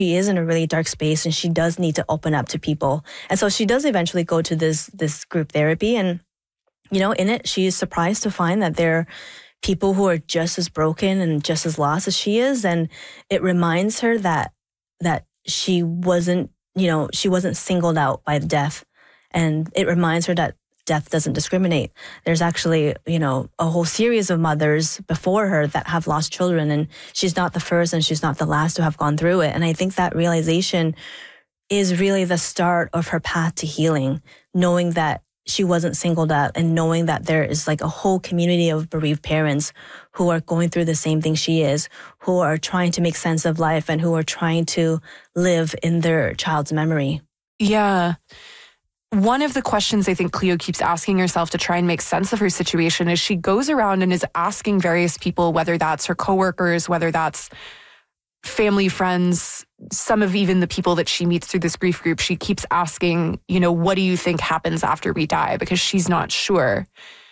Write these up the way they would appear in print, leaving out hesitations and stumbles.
She is in a really dark space and she does need to open up to people. And so she does eventually go to this group therapy. And, in it, she is surprised to find that there are people who are just as broken and just as lost as she is. And it reminds her that she wasn't singled out by death. And it reminds her that death doesn't discriminate. There's actually, a whole series of mothers before her that have lost children, and she's not the first and she's not the last to have gone through it. And I think that realization is really the start of her path to healing, knowing that she wasn't singled out and knowing that there is like a whole community of bereaved parents who are going through the same thing she is, who are trying to make sense of life and who are trying to live in their child's memory. Yeah. One of the questions I think Cleo keeps asking herself to try and make sense of her situation is she goes around and is asking various people, whether that's her coworkers, whether that's family, friends, some of even the people that she meets through this grief group, she keeps asking, what do you think happens after we die? Because she's not sure.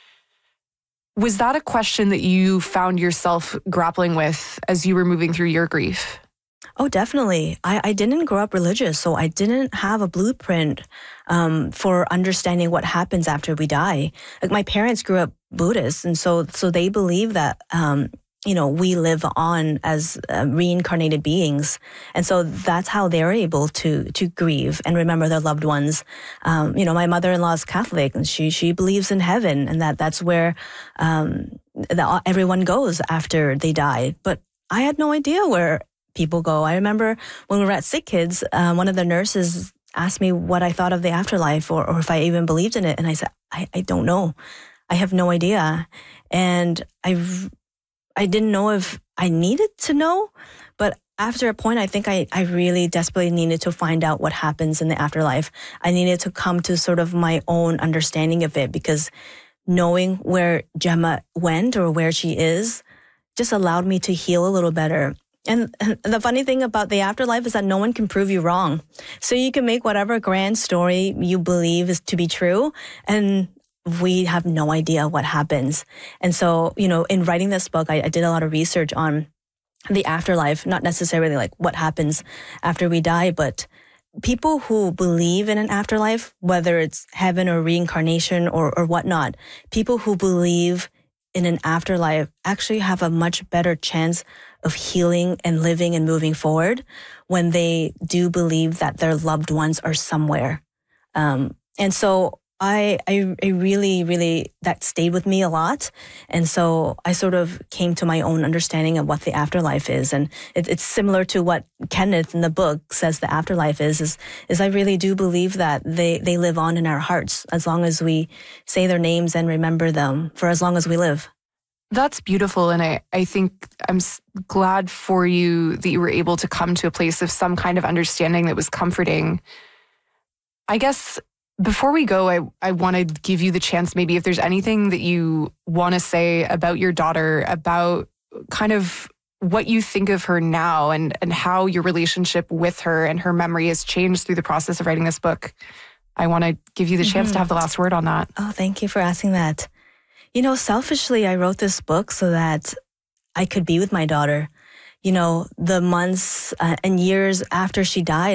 Was that a question that you found yourself grappling with as you were moving through your grief? Oh, definitely. I didn't grow up religious, so I didn't have a blueprint for understanding what happens after we die. Like my parents grew up Buddhist, and so they believe that we live on as reincarnated beings, and so that's how they're able to grieve and remember their loved ones. My mother-in-law is Catholic, and she believes in heaven, and that's where everyone goes after they die. But I had no idea where people go. I remember when we were at Sick Kids, one of the nurses asked me what I thought of the afterlife or if I even believed in it. And I said, I don't know. I have no idea. And I didn't know if I needed to know. But after a point, I think I really desperately needed to find out what happens in the afterlife. I needed to come to sort of my own understanding of it, because knowing where Gemma went or where she is just allowed me to heal a little better. And the funny thing about the afterlife is that no one can prove you wrong. So you can make whatever grand story you believe is to be true, and we have no idea what happens. And so, in writing this book, I did a lot of research on the afterlife, not necessarily like what happens after we die, but people who believe in an afterlife, whether it's heaven or reincarnation or whatnot, people who believe in an afterlife actually have a much better chance of healing and living and moving forward when they do believe that their loved ones are somewhere. And so I really, really, that stayed with me a lot. And so I sort of came to my own understanding of what the afterlife is. And it's similar to what Kenneth in the book says the afterlife is I really do believe that they live on in our hearts as long as we say their names and remember them for as long as we live. That's beautiful. And I think I'm glad for you that you were able to come to a place of some kind of understanding that was comforting. I guess before we go, I want to give you the chance, maybe if there's anything that you want to say about your daughter, about kind of what you think of her now and how your relationship with her and her memory has changed through the process of writing this book. I want to give you the chance to have the last word on that. Oh, thank you for asking that. Selfishly, I wrote this book so that I could be with my daughter. The months and years after she died,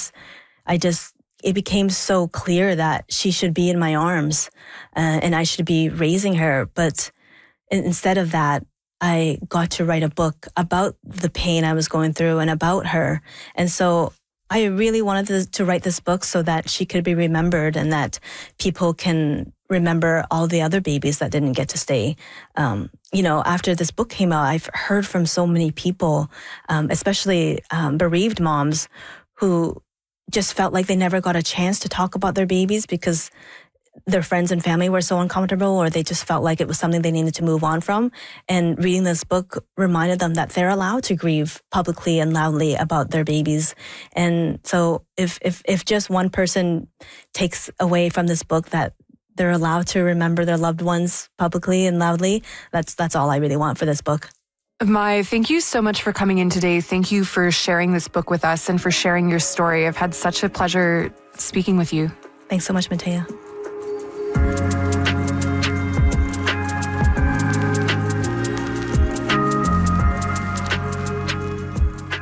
it became so clear that she should be in my arms and I should be raising her. But instead of that, I got to write a book about the pain I was going through and about her. And so I really wanted to write this book so that she could be remembered and that people can remember all the other babies that didn't get to stay. After this book came out, I've heard from so many people, especially bereaved moms who just felt like they never got a chance to talk about their babies because their friends and family were so uncomfortable, or they just felt like it was something they needed to move on from. And reading this book reminded them that they're allowed to grieve publicly and loudly about their babies. And so if just one person takes away from this book that they're allowed to remember their loved ones publicly and loudly, that's all I really want for this book. Mai, thank you so much for coming in today. Thank you for sharing this book with us and for sharing your story. I've had such a pleasure speaking with you. Thanks so much, Matea.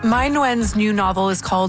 Mai Nguyen's new novel is called